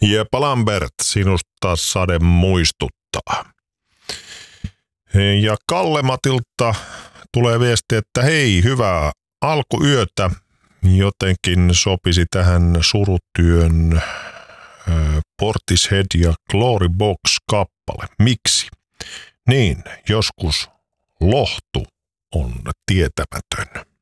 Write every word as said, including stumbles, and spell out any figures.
Jepa Lambert, sinusta sade muistuttaa. Ja Kalle Matilta tulee viesti, että hei, hyvää alkuyötä. Jotenkin sopisi tähän surutyön äh, Portishead ja Glory Box kappale. Miksi? Niin, joskus lohtu on tietämätön.